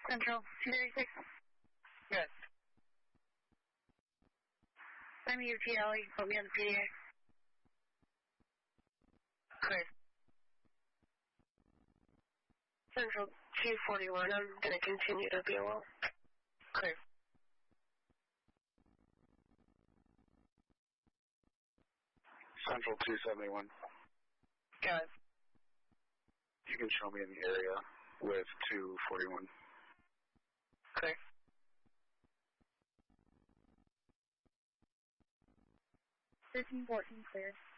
Central 236. Yes. I'm your TL. You can put me on the PDA. Okay. Central 241. I'm going to continue to be alone. Okay. Central 271. Got it. You can show me in the area with 241. Okay. Thirteen 14 clear.